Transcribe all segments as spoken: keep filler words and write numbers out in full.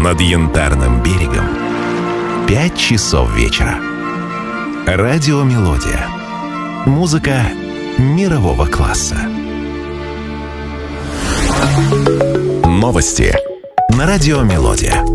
Над Янтарным берегом пять часов вечера. Радиомелодия. Музыка мирового класса. Новости на Радиомелодия.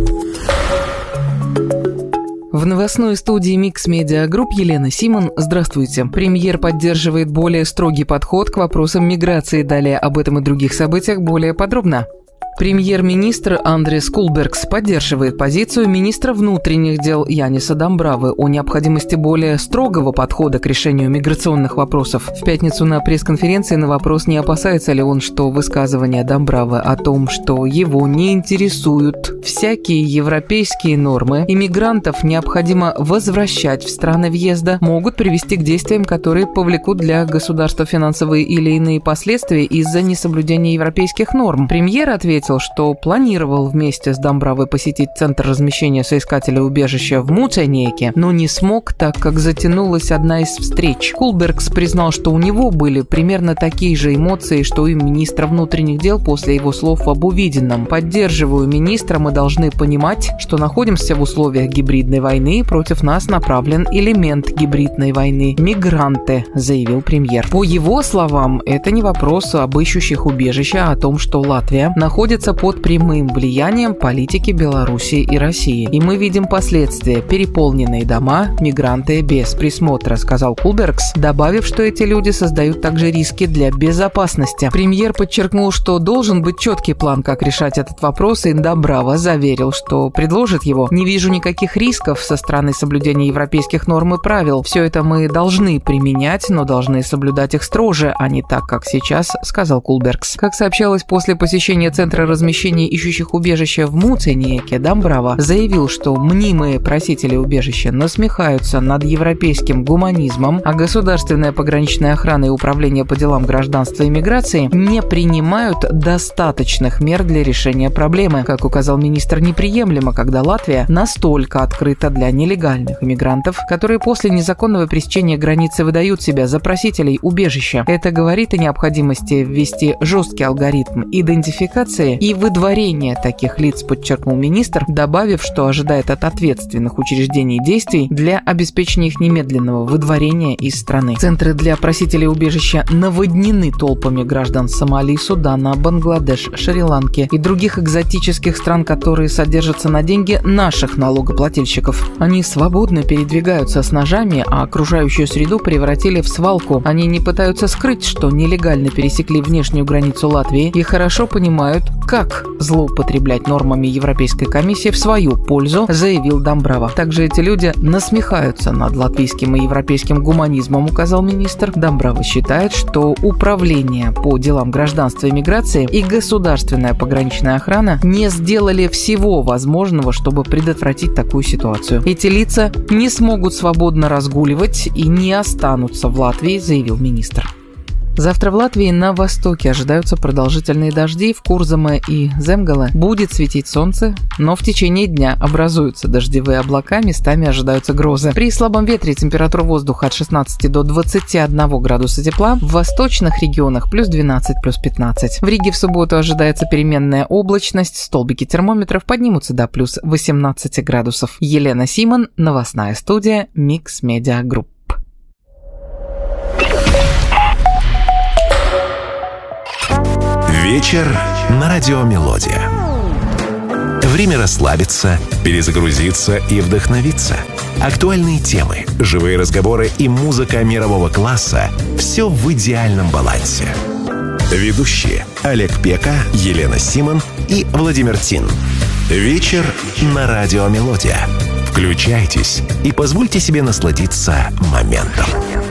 В новостной студии Mix Media Group Елена Симон. Здравствуйте. Премьер поддерживает более строгий подход к вопросам миграции. Далее об этом и других событиях более подробно. Премьер-министр Андрес Кулбергс поддерживает позицию министра внутренних дел Яниса Домбравы о необходимости более строгого подхода к решению миграционных вопросов. В пятницу на пресс-конференции на вопрос, не опасается ли он, что высказывания Домбравы о том, что его не интересуют всякие европейские нормы и мигрантов необходимо возвращать в страны въезда, могут привести к действиям, которые повлекут для государства финансовые или иные последствия из-за несоблюдения европейских норм. Премьер ответил, что планировал вместе с Домбравой посетить центр размещения соискателя убежища в Муценеке, но не смог, так как затянулась одна из встреч. Кулбергс признал, что у него были примерно такие же эмоции, что и министра внутренних дел после его слов об увиденном. «Поддерживаю министра, мы должны понимать, что находимся в условиях гибридной войны, и против нас направлен элемент гибридной войны – мигранты», заявил премьер. По его словам, это не вопрос об ищущих убежища, а о том, что Латвия находится под прямым влиянием политики Белоруссии и России. И мы видим последствия: переполненные дома, мигранты без присмотра, сказал Кулбергс, добавив, что эти люди создают также риски для безопасности. Премьер подчеркнул, что должен быть четкий план, как решать этот вопрос, и Домбрава заверил, что предложит его. «Не вижу никаких рисков со стороны соблюдения европейских норм и правил. Все это мы должны применять, но должны соблюдать их строже, а не так, как сейчас», сказал Кулбергс. Как сообщалось, после посещения центра размещения ищущих убежища в Муценеке, Домбрава заявил, что мнимые просители убежища насмехаются над европейским гуманизмом, а государственная пограничная охрана и управление по делам гражданства и миграции не принимают достаточных мер для решения проблемы. Как указал министр, неприемлемо, когда Латвия настолько открыта для нелегальных иммигрантов, которые после незаконного пересечения границы выдают себя за просителей убежища. Это говорит о необходимости ввести жесткий алгоритм идентификации и выдворения таких лиц, подчеркнул министр, добавив, что ожидает от ответственных учреждений действий для обеспечения их немедленного выдворения из страны. Центры для просителей убежища наводнены толпами граждан Сомали, Судана, Бангладеш, Шри-Ланки и других экзотических стран, которые содержатся на деньги наших налогоплательщиков. Они свободно передвигаются с ножами, а окружающую среду превратили в свалку. Они не пытаются скрыть, что нелегально пересекли внешнюю границу Латвии, и хорошо понимают, как злоупотреблять нормами Европейской комиссии в свою пользу, заявил Домбрава. Также эти люди насмехаются над латвийским и европейским гуманизмом, указал министр. Домбрава считает, что управление по делам гражданства и миграции и государственная пограничная охрана не сделали всего возможного, чтобы предотвратить такую ситуацию. Эти лица не смогут свободно разгуливать и не останутся в Латвии, заявил министр. Завтра в Латвии на востоке ожидаются продолжительные дожди. В Курзаме и Земгале будет светить солнце, но в течение дня образуются дождевые облака, местами ожидаются грозы. При слабом ветре температура воздуха от шестнадцати до двадцати одного градуса тепла, в восточных регионах плюс двенадцать, плюс пятнадцать. В Риге в субботу ожидается переменная облачность, столбики термометров поднимутся до плюс восемнадцати градусов. Елена Симон, новостная студия Mix Media Group. Вечер на Радиомелодия. Время расслабиться, перезагрузиться и вдохновиться. Актуальные темы, живые разговоры и музыка мирового класса – все в идеальном балансе. Ведущие Олег Пека, Елена Симон и Владимир Тин. Вечер на Радиомелодия. Включайтесь и позвольте себе насладиться моментом.